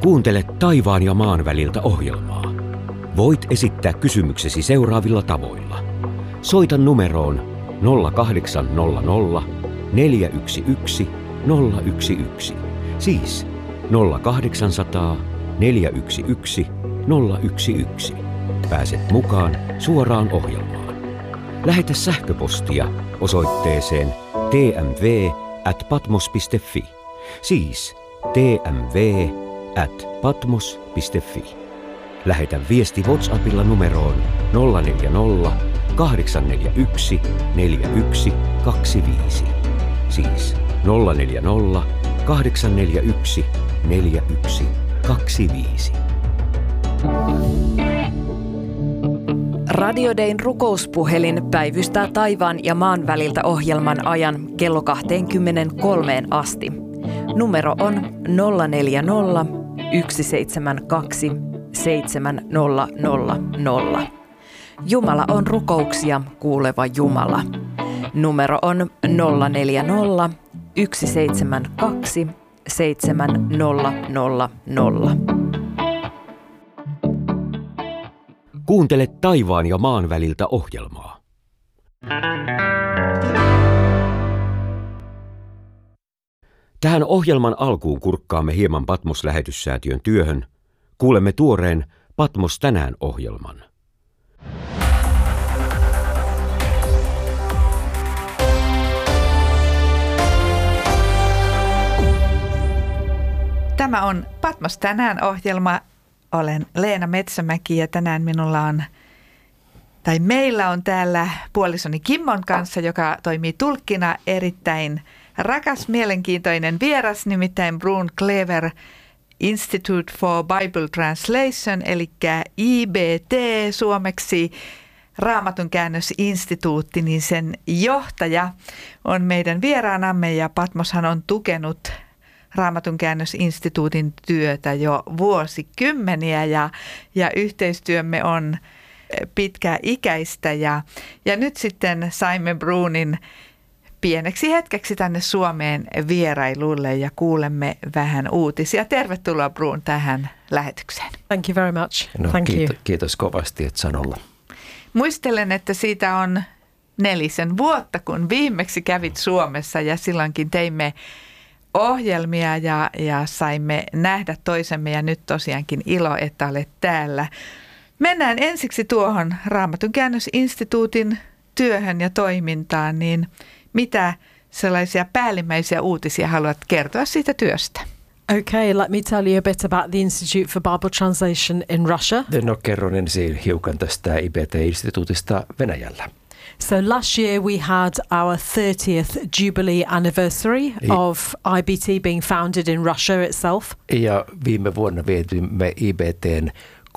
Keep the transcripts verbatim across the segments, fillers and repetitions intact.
Kuuntele taivaan ja maan väliltä ohjelmaa. Voit esittää kysymyksesi seuraavilla tavoilla. Soita numeroon nolla kahdeksan nolla nolla neljä yksi yksi nolla yksi yksi. Siis nolla kahdeksansataa neljä yksi yksi nolla yksi yksi. Pääset mukaan suoraan ohjelmaan. Lähetä sähköpostia osoitteeseen t m v at patmos piste f i. Siis t m v at patmos piste f i. Lähetä viesti WhatsAppilla numeroon nolla neljä nolla kahdeksan neljä yksi neljä yksi kaksi viisi. Siis nolla neljä nolla kahdeksan neljä yksi neljä yksi kaksi viisi. Radio Dayn rukouspuhelin päivystää taivaan ja maan väliltä ohjelman ajan kello kaksikymmentäkolme asti. Numero on nolla neljä nolla yksi seitsemän kaksi seitsemän nolla nolla nolla. Jumala on rukouksia kuuleva Jumala. Numero on nolla neljä nolla yksi seitsemän kaksi seitsemän nolla nolla nolla. Kuuntele taivaan ja maan väliltä ohjelmaa. Tähän ohjelman alkuun kurkkaamme hieman Patmos-lähetyssäätiön työhön. Kuulemme tuoreen Patmos tänään -ohjelman. Tämä on Patmos tänään -ohjelma. Olen Leena Metsämäki ja tänään minulla on, tai meillä on täällä puolisoni Kimmon kanssa, joka toimii tulkkina, erittäin rakas, mielenkiintoinen vieras, nimittäin Brun Clever Institute for Bible Translation, eli I B T suomeksi, Raamatun käännösinstituutti, niin sen johtaja on meidän vieraanamme ja Patmoshan on tukenut Raamatun käännösinstituutin työtä jo vuosikymmeniä ja, ja yhteistyömme on pitkäikäistä ja, ja nyt sitten saimme Brunin pieneksi hetkeksi tänne Suomeen vierailulle ja kuulemme vähän uutisia. Tervetuloa Brun tähän lähetykseen. Thank you very much. No, Thank kiitos, you. kiitos kovasti, että saan olla. Muistelen, että siitä on nelisen vuotta, kun viimeksi kävit Suomessa ja silloinkin teimme ohjelmia ja, ja saimme nähdä toisemme ja nyt tosiaankin ilo, että olet täällä. Mennään ensiksi tuohon Raamatun käännösinstituutin työhön ja toimintaan, niin mitä sellaisia päällimmäisiä uutisia haluat kertoa siitä työstä? Okay, let me tell you a bit about the Institute for Bible Translation in Russia. No kerron ensin hiukan tästä I B T-instituutista Venäjällä. So last year we had our thirtieth Jubilee anniversary of I B T being founded in Russia itself. Ja viime vuonna vietimme I B T:n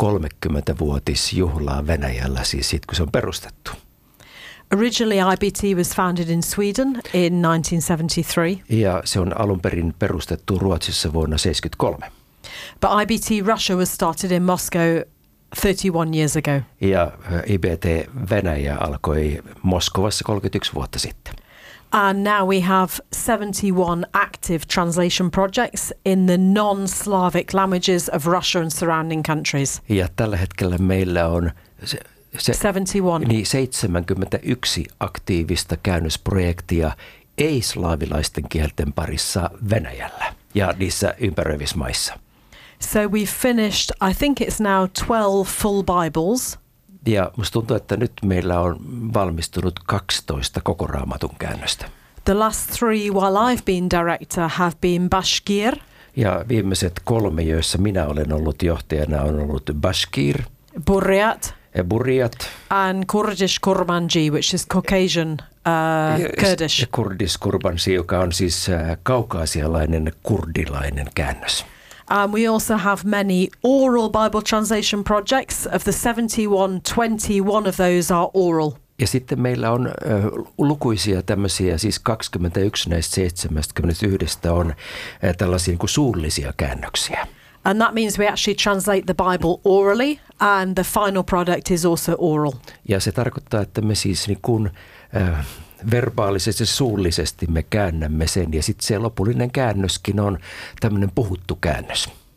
kolmekymmentävuotisjuhlaa Venäjällä, siis siitä kun se on perustettu. Originally I B T was founded in Sweden in nineteen seventy-three. Ja se on alun perin perustettu Ruotsissa vuonna seitsemänkymmentäkolme. But I B T Russia was started in Moscow thirty-one years ago. Ja I B T Venäjä alkoi Moskovassa kolmekymmentäyksi vuotta sitten. And now we have seventy-one active translation projects in the non-Slavic languages of Russia and surrounding countries. Ja tällä hetkellä meillä on se, se, seitsemänkymmentäyksi. Niin seitsemänkymmentäyksi aktiivista käännösprojektia ei-slaavilaisten kielten parissa Venäjällä ja niissä ympäröivissä maissa. So we've finished, I think it's now twelve full Bibles. Ja musta tuntuu, että nyt meillä on valmistunut kaksitoista koko Raamatun käännöstä. The last three while I've been director have been Bashkir. Ja viimeiset kolme, joissa minä olen ollut johtajana, on ollut Bashkir, Buryat, Buryat and Kurdish Kurmanji, which is Caucasian uh, Kurdish. Ja Kurdis Kurbanji, joka on siis kaukaasialainen kurdilainen käännös. Um, we also have many oral Bible translation projects. Of the seventy-one, twenty-one of those are oral. Ja sitten meillä on uh, lukuisia tämmöisiä, siis kaksikymmentäyksi näistä seitsemänkymmentäyksi on uh, tällaisia niin kuin suullisia käännöksiä. And that means we actually translate the Bible orally and the final product is also oral. Ja se tarkoittaa, että me siis niin kuin uh, verbaalisesti ja suullisesti me käännämme sen ja sitten se lopullinen käännöskin on tämmöinen puhuttu käännös.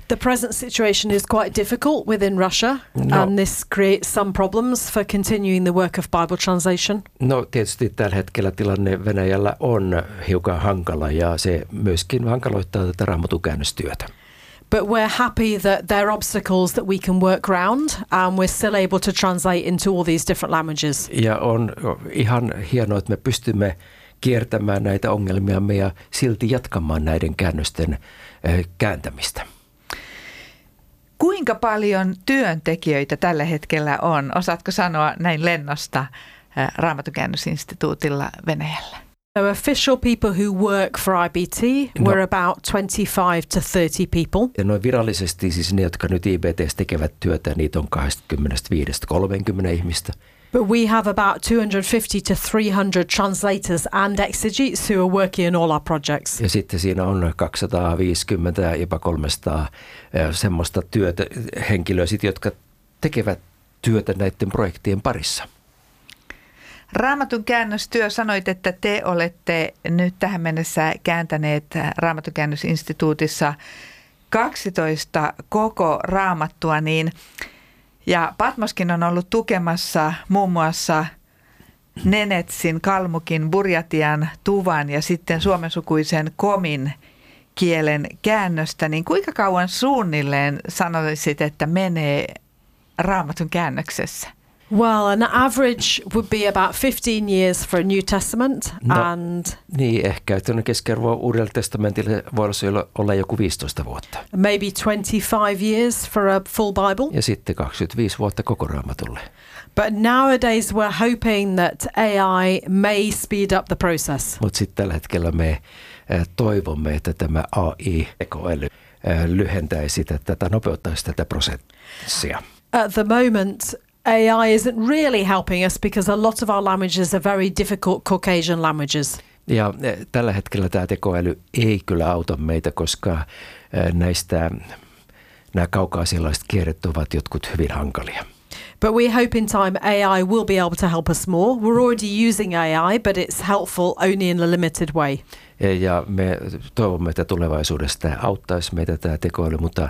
The present situation is quite difficult within Russia, No. and this creates some problems for continuing the work of Bible translation. No tietysti tällä hetkellä tilanne Venäjällä on hiukan hankala ja se myöskin hankaloittaa tätä raamatukäännöstyötä. But we're happy that there are obstacles that we can work around, and we're still able to translate into all these different languages. Ja on ihan hienoa, että me pystymme kiertämään näitä ongelmia ja silti jatkamaan näiden käännösten kääntämistä. Kuinka paljon työntekijöitä tällä hetkellä on? Osaatko sanoa näin lennosta Raamatukäännösinstituutilla Venäjällä? So official people who work for I B T, No. we're about twenty-five to thirty people. Ja noin virallisesti siis ne, jotka nyt I B T:ssä tekevät työtä, niitä on kaksikymmentäviisi kolmekymmentä ihmistä. But we have about two hundred fifty to three hundred translators and exegetes who are working in all our projects. Ja sitten siinä on kaksisataaviisikymmentä ja jopa kolmesataa semmoista työtä, henkilöä, sit, jotka tekevät työtä näiden projektien parissa. Raamatun käännöstyö, sanoit, että te olette nyt tähän mennessä kääntäneet Raamatun käännösinstituutissa kaksitoista koko raamattua, niin ja Patmoskin on ollut tukemassa muun muassa Nenetsin, Kalmukin, Burjatian, Tuvan ja sitten suomensukuisen komin kielen käännöstä, niin kuinka kauan suunnilleen sanoisit, että menee Raamatun käännöksessä? Well, an average would be about fifteen years for a New Testament, No. and Niin, ehkä tuonne keskiarvo Uudelle testamentille voisi olla joku viisitoista vuotta. maybe twenty-five years for a full Bible. Ja sitten kaksikymmentäviisi vuotta koko raamatulle. But nowadays we're hoping that A I may speed up the process. Mutta sitten tällä hetkellä me äh, toivomme, että tämä A I-tekoäly äh, lyhentäisi tätä tai nopeuttaisi tätä prosessia. At the moment, A I isn't really helping us because a lot of our languages are very difficult Caucasian languages. Ja äh, tällä hetkellä tämä tekoäly ei kyllä auta meitä, koska äh, näistä nämä kaukaasialaiset kielet ovat jotkut hyvin hankalia. But we hope in time A I will be able to help us more. We're already using A I, but it's helpful only in a limited way. Ja me toivomme, että tulevaisuudessa tämä auttaisi meitä tämä tekoäly, mutta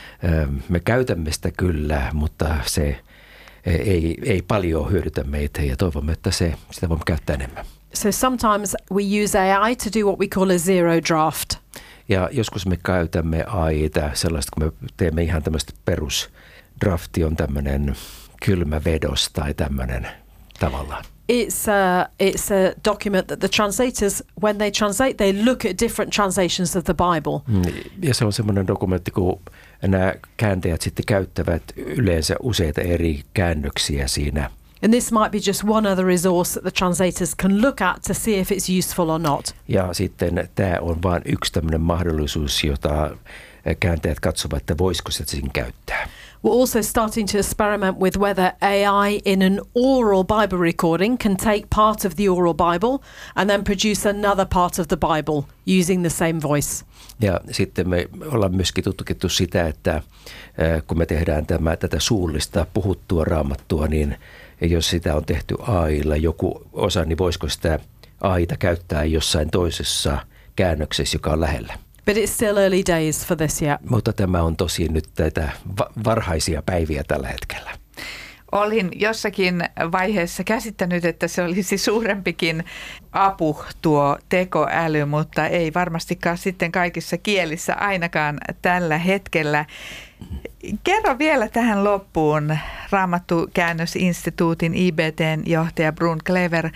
me käytämme sitä kyllä, mutta se ei, ei paljon hyödytä meitä ja toivomme, että se, sitä voimme käyttää enemmän. So sometimes we use A I to do what we call a zero draft. Ja joskus me käytämme A I:tä sellaista, kun me teemme ihan tämmöistä perusdrafti on tämmöinen kylmä vedos tai tämmöinen tavallaan. It's a, it's a document that the translators, when they translate, they look at different translations of the Bible. Ja se on semmoinen dokumentti, kun nämä kääntäjät sitten käyttävät yleensä useita eri käännöksiä siinä. And this might be just one other resource that the translators can look at to see if it's useful or not. Ja sitten tämä on vain yksi tämmöinen mahdollisuus, jota kääntäjät katsovat, että voisiko se siinä käyttää. We're also starting to experiment with whether A I in an oral Bible recording can take part of the oral Bible and then produce another part of the Bible using the same voice. Ja sitten me ollaan myöskin tutkittu sitä, että kun me tehdään tämä, tätä suullista puhuttua raamattua, niin jos sitä on tehty A I:lla joku osa, niin voisiko sitä A I:ta käyttää jossain toisessa käännöksessä, joka on lähellä. But it's still early days for this yet. Mutta tämä on tosi nyt tätä varhaisia päiviä tällä hetkellä. Olin jossakin vaiheessa käsittänyt, että se olisi suurempikin apu tuo tekoäly, mutta ei varmastikaan sitten kaikissa kielissä ainakaan tällä hetkellä. Kerro vielä tähän loppuun Raamattukäännösinstituutin I B T:n johtaja Brun Klever.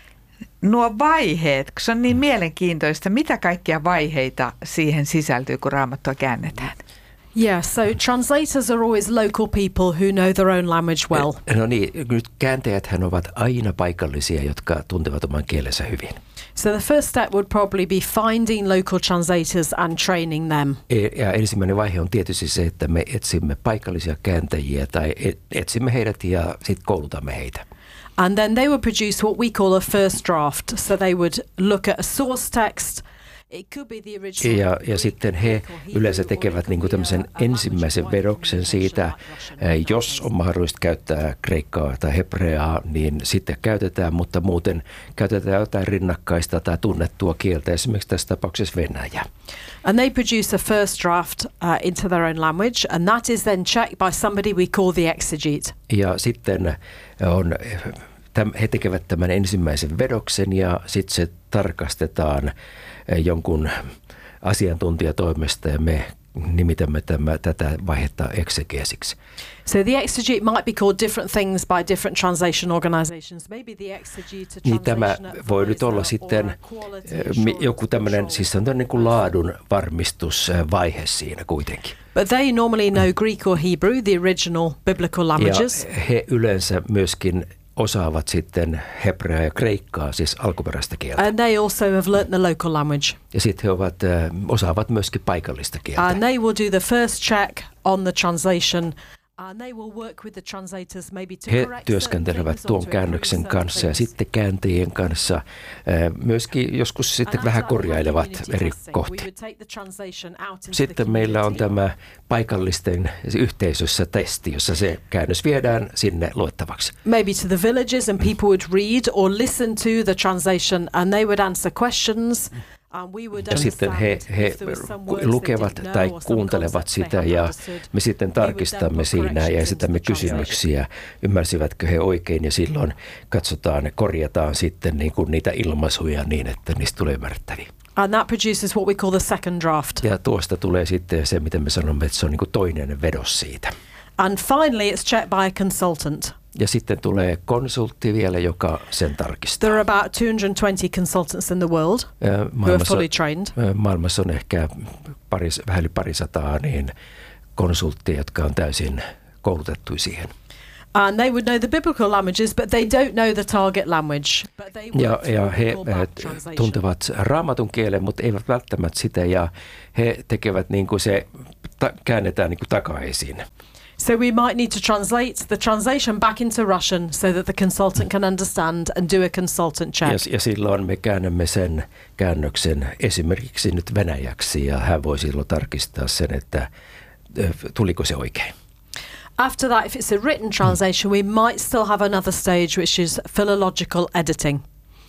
Nuo vaiheet, kun se on niin mielenkiintoista, mitä kaikkia vaiheita siihen sisältyy, kun raamattua käännetään? Yeah, so translators are always local people who know their own language well. No niin, nyt kääntäjäthän ovat aina paikallisia, jotka tuntevat oman kielensä hyvin. So the first step would probably be finding local translators and training them. Ja ensimmäinen vaihe on tietysti se, että me etsimme paikallisia kääntäjiä tai etsimme heidät ja sitten koulutamme heitä. And then they would produce what we call a first draft. So they would look at a source text, It could be the original Ja, ja Greek, sitten he Greek or Hebrew, yleensä or it tekevät could niin kuin be tämmöisen a- a language ensimmäisen away from vedoksen English, siitä, like Russian eh, or jos Chinese. on mahdollista käyttää kreikkaa tai hebreaa, niin sitten käytetään, mutta muuten käytetään jotain rinnakkaista tai tunnettua kieltä, esimerkiksi tässä tapauksessa Venäjä. And they produce a first draft uh, into their own language, and that is then checked by somebody we call the exegete. Ja sitten on, täm, he tekevät tämän ensimmäisen vedoksen ja sitten se tarkastetaan eh, jonkun asiantuntijatoimesta ja me nimitämme tämä, tätä vaihetta eksegeesiksi. So the exegete might be called different things by different translation organizations. Maybe the exegete, a Niin tämä translation voi nyt advisor olla or sitten a quality eh, mi- assurance joku tämmöinen, control siis on niin kuin laadun varmistusvaihe siinä kuitenkin. But they normally know Greek or Hebrew, the original biblical languages. Ja he yleensä myöskin osaavat sitten hebreaa ja kreikkaa, siis alkuperäistä kieltä. And they also have learnt the local language. Ja sitten he ovat, äh, osaavat myöskin paikallista kieltä. And they will do the first check on the translation. And they will work with the translators maybe to He correct työskentelevät certain things or tuon to käännöksen improve certain kanssa ja things. sitten kääntäjien kanssa äh, myöskin joskus sitten And vähän after that, we have korjailevat community eri testing. We kohtia. would take the translation out into the Sitten meillä on community. tämä paikallisten yhteisössä testi, jossa se käännös viedään sinne luettavaksi. Maybe to the villages, and people would read or listen to the translation, and they would answer questions. And we would Ja sitten he, understand he if there was some words they lukevat didn't know tai or some kuuntelevat concepts they sitä hadn't ja understood. me sitten We would then tarkistamme put siinä ja corrections esitämme into the translation. kysymyksiä, ymmärsivätkö he oikein ja silloin katsotaan, korjataan sitten niin kuin niitä ilmaisuja niin, että niistä tulee ymmärrettäviä. And that produces what we call the second draft. Ja tuosta tulee sitten se, miten me sanomme, että se on niin kuin toinen vedos siitä. And finally, it's checked by a consultant. Ja sitten tulee konsultti vielä, joka sen tarkistaa. There are about two hundred twenty consultants in the world Ö, who are Maailmassa, fully trained. ö, maailmassa on ehkä paris, vähän yli parisataa niin konsulttia, jotka on täysin koulutettuja siihen. And they would know the biblical languages, but they don't know the target language. But they Ja, work ja through he what we call eh, back translation. tuntevat raamatun kielen, mutta eivät välttämättä sitä, ja he tekevät niin kuin se, ta- käännetään niin kuin takaisin. So we might need to translate the translation back into Russian so that the consultant can understand and do a consultant check. Ja, ja silloin me käännämme sen käännöksen esimerkiksi nyt venäjäksi, ja hän voi silloin tarkistaa sen, että eh, tuliko se oikein. After that, if it's a written translation, we might still have another stage, which is philological editing.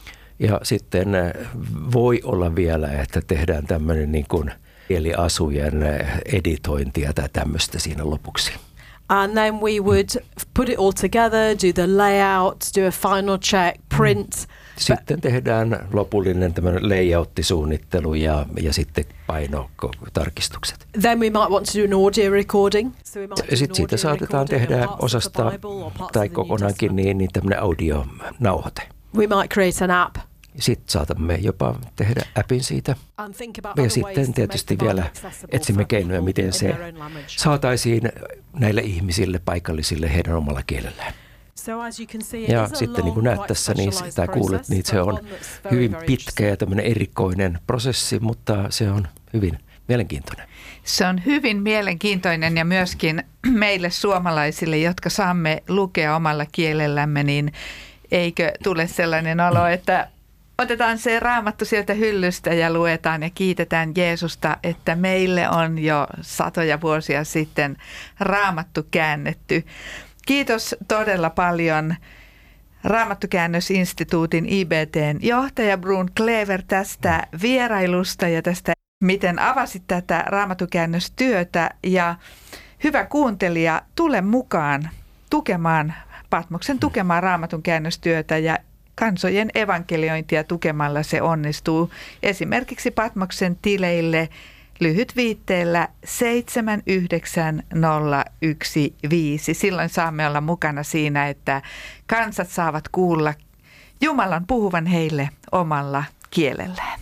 Ja sitten eh, voi olla vielä, että tehdään tämmöinen niin kuin kieliasujen eh, editointia tai tämmöistä siinä lopuksi. And then we would put it all together, do the layout, do a final check, print. Sitten tehdään lopullinen tämmöinen layouttisuunnittelu ja, ja sitten painotarkistukset. Then we might want to do an audio recording. So we might do an Sitten siitä audio saatetaan recording of tehdä parts of the osasta Bible or parts tai of the New kokonaankin Testament. niin, niin tämmöinen audionauhoite. We might create an app Sitten saatamme jopa tehdä appin siitä. and think about Ja other ways sitten to tietysti make the Bible vielä accessible etsimme for keinoja, people miten in se their own language. saataisiin näille ihmisille, paikallisille, heidän omalla kielellään. So as you can see, it Ja is a sitten niin kuin long, näet quite tässä, niin, specialized tai kuulet, process, niin se but on one that's very, hyvin very pitkä ja tämmöinen erikoinen prosessi, mutta se on hyvin mielenkiintoinen. Se on hyvin mielenkiintoinen ja myöskin meille suomalaisille, jotka saamme lukea omalla kielellämme, niin eikö tule sellainen olo, että otetaan se raamattu sieltä hyllystä ja luetaan ja kiitetään Jeesusta, että meille on jo satoja vuosia sitten raamattu käännetty. Kiitos todella paljon Raamattukäännösinstituutin I B T:n johtaja Brun Klever tästä vierailusta ja tästä, miten avasit tätä raamattukäännöstyötä. Ja hyvä kuuntelija, tule mukaan tukemaan, Patmoksen tukemaan raamatun käännöstyötä ja kansojen evankeliointia tukemalla se onnistuu. Esimerkiksi Patmoksen tileille lyhyt viitteellä seitsemän yhdeksän nolla yksi viisi. Silloin saamme olla mukana siinä, että kansat saavat kuulla Jumalan puhuvan heille omalla kielellään.